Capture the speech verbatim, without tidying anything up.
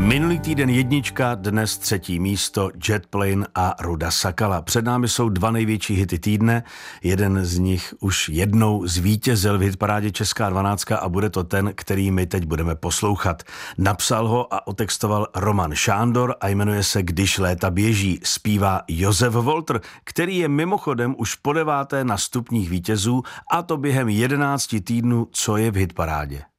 Minulý týden jednička, dnes třetí místo, Jet Plane a Ruda Sakala. Před námi jsou dva největší hity týdne, jeden z nich už jednou zvítězil v hitparádě Česká dvanáctka a bude to ten, který my teď budeme poslouchat. Napsal ho a otextoval Roman Šándor a jmenuje se Když léta běží. Zpívá Josef Walter, který je mimochodem už po deváté na stupních vítězů, a to během jedenácti týdnů, co je v hitparádě.